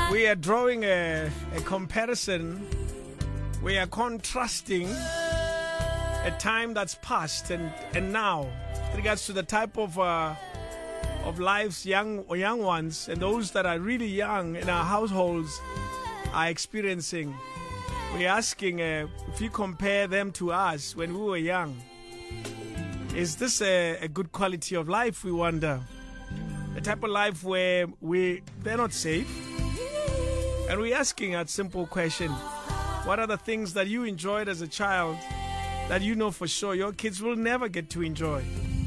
We are drawing a comparison. We are contrasting a time that's past and now with regards to the type of lives young ones and those that are really young in our households are experiencing. We're asking if you compare them to us when we were young, is this a good quality of life, we wonder? A type of life where they're not safe. And we're asking a simple question. What are the things that you enjoyed as a child that you know for sure your kids will never get to enjoy?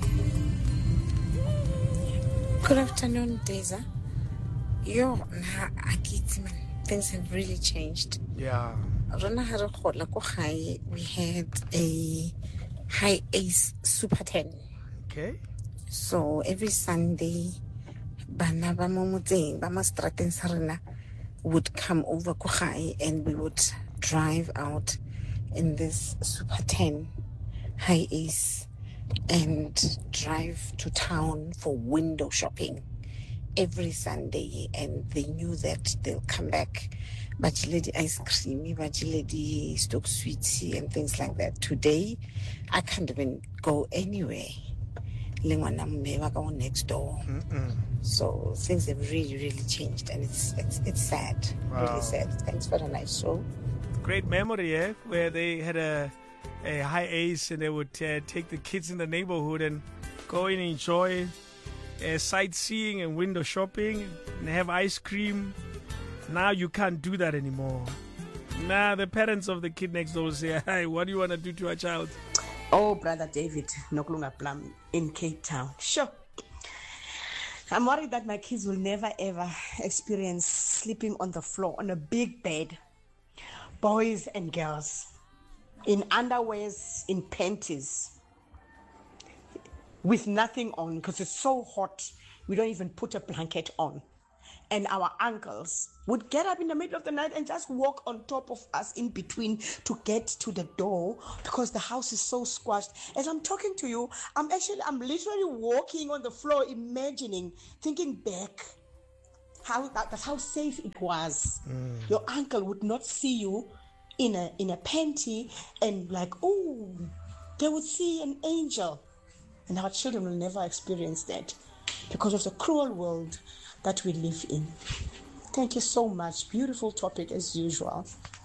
Good afternoon, Deza. Things have really changed. Yeah. We had a high ace Super 10. Okay. So every Sunday, bana ba mo motseng ba ma strateng sa rena would come over Kuchai and we would drive out in this Super 10 high ace and drive to town for window shopping every Sunday, and they knew that they'll come back bajiledi ice cream, bajiledi stock sweetie and things like that. Today I can't even go anywhere next door. So things have really changed, and it's sad. Wow. Really sad. Thanks for the nice show. Great memory, where they had a high ace and they would take the kids in the neighborhood and go in and enjoy sightseeing and window shopping and have ice cream. Now you can't do that anymore. Now the parents of the kid next door say, "Hi, what do you want to do to our child?" Oh, Brother David Nokulunga Plum in Cape Town. Sure. I'm worried that my kids will never ever experience sleeping on the floor on a big bed. Boys and girls in underwears, in panties, with nothing on because it's so hot. We don't even put a blanket on. And our uncles would get up in the middle of the night and just walk on top of us in between to get to the door because the house is so squashed. As I'm talking to you, I'm literally walking on the floor, imagining, thinking back that's how safe it was. Your uncle would not see you in a panty and like, oh, they would see an angel. And our children will never experience that because of the cruel world that we live in. Thank you so much. Beautiful topic as usual.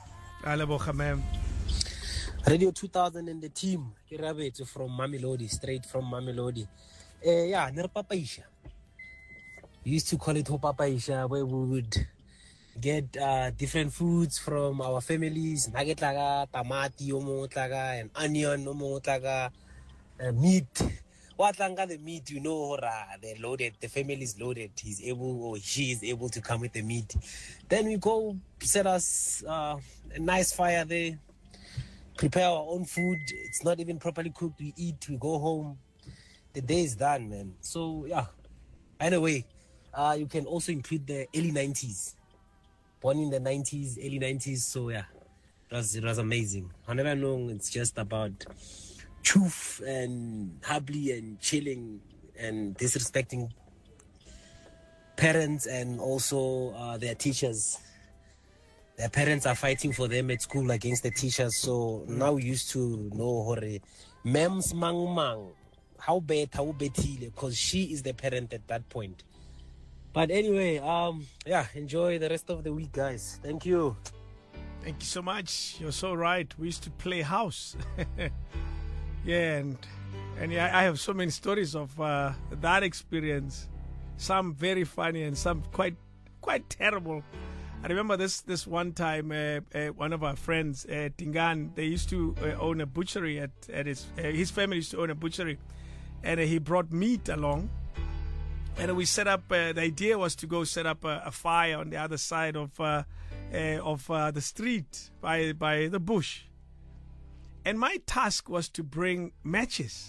Radio 2000 and the team. Kirabetsu from Mamelodi, straight from Mamelodi. Yeah, Nerpapaisha. We used to call it Hopapaisha, where we would get different foods from our families. Nagetlaga, tamati, omotlaga, and onion, omotlaga, meat. What longer the meat, you know, they're loaded, the family is loaded. He's able or she is able to come with the meat. Then we go set us a nice fire there, prepare our own food. It's not even properly cooked. We eat, we go home. The day is done, man. So, yeah. By the way, you can also include the early 90s. Born in the 90s, early 90s. So, yeah, it was amazing. However long, it's just about choof and hubbly and chilling and disrespecting parents and also their teachers. Their parents are fighting for them at school against the teachers. So now we used to know hore mems mang how bad how betile because she is the parent at that point. But anyway, yeah, enjoy the rest of the week, guys. Thank you. Thank you so much. You're so right. We used to play house. Yeah, and yeah, I have so many stories of that experience. Some very funny and some quite terrible. I remember this one time, one of our friends, Tingan, they used to own a butchery at his family used to own a butchery, and he brought meat along, and we set up. The idea was to go set up a fire on the other side of the street by the bush. And my task was to bring matches.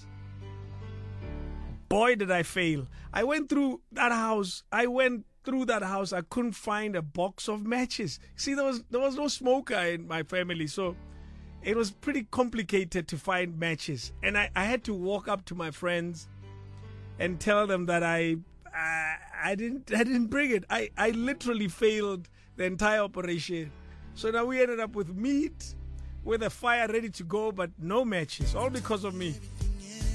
Boy, did I fail. I went through that house. I couldn't find a box of matches. See, there was no smoker in my family. So it was pretty complicated to find matches. And I had to walk up to my friends and tell them that I didn't bring it. I literally failed the entire operation. So now we ended up with meat, with a fire ready to go, but no matches, all because of me.